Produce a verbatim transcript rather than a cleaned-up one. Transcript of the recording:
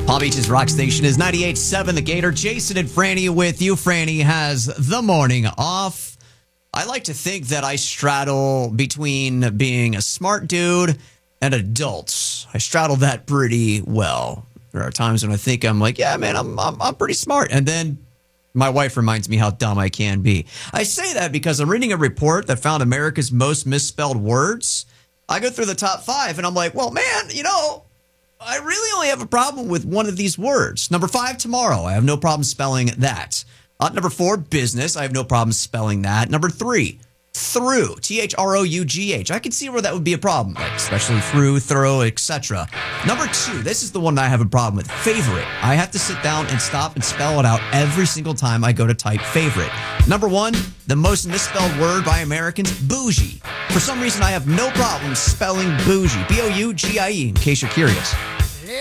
Palm Beach's rock station is ninety-eight point seven The Gator. Jason and Franny with you. Franny has the morning off. I like to think that I straddle between being a smart dude and adults. I straddle that pretty well. There are times when I think I'm like, yeah, man, I'm I'm, I'm pretty smart. And then my wife reminds me how dumb I can be. I say that because I'm reading a report that found America's most misspelled words. I go through the top five and I'm like, well, man, you know, I really only have a problem with one of these words. Number five, tomorrow. I have no problem spelling that. Uh, number four, business. I have no problem spelling that. Number three, through. T H R O U G H. I can see where that would be a problem, like especially through, thorough, et cetera. Number two, this is the one that I have a problem with. Favorite. I have to sit down and stop and spell it out every single time I go to type favorite. Number one, the most misspelled word by Americans, bougie. For some reason, I have no problem spelling bougie. B O U G I E, in case you're curious.